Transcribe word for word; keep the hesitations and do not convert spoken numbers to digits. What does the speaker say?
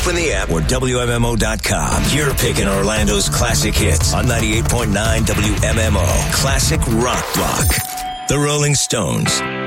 Open the app or W M M O dot com. You're picking Orlando's classic hits on ninety-eight point nine W M M O. Classic Rock Block. The Rolling Stones.